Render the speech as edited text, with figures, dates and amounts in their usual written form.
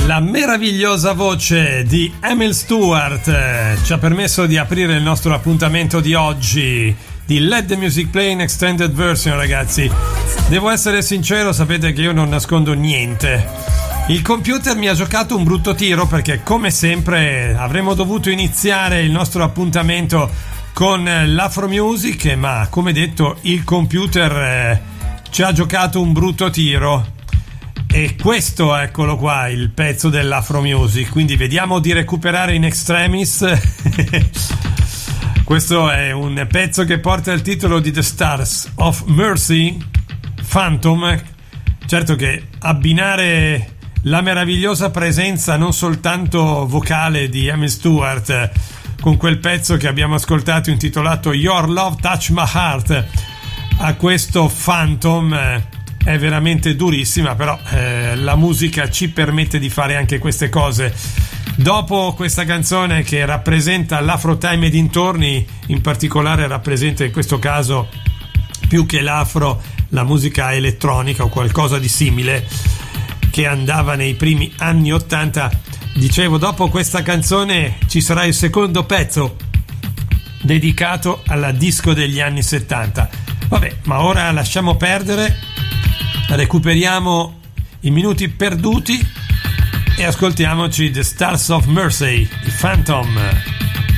La meravigliosa voce di Emil Stewart ci ha permesso di aprire il nostro appuntamento di oggi di Let the Music Play in Extended Version, ragazzi. Devo essere sincero, sapete che io non nascondo niente. Il computer mi ha giocato un brutto tiro perché, come sempre, avremmo dovuto iniziare il nostro appuntamento con l'Afro Music, ma come detto il computer ci ha giocato un brutto tiro. E questo, eccolo qua, il pezzo dell'Afro Music. Quindi vediamo di recuperare in extremis. Questo è un pezzo che porta il titolo di The Stars of Mercy, Phantom. Certo che abbinare la meravigliosa presenza non soltanto vocale di Emil Stewart con quel pezzo che abbiamo ascoltato intitolato Your Love Touch My Heart a questo Phantom è veramente durissima, però la musica ci permette di fare anche queste cose. Dopo questa canzone che rappresenta l'Afro Time e dintorni, in particolare rappresenta in questo caso più che l'Afro la musica elettronica o qualcosa di simile che andava nei primi anni 80, dicevo, dopo questa canzone ci sarà il secondo pezzo dedicato alla disco degli anni 70. Vabbè, ma ora lasciamo perdere, recuperiamo i minuti perduti e ascoltiamoci The Stars of Mercy di Phantom.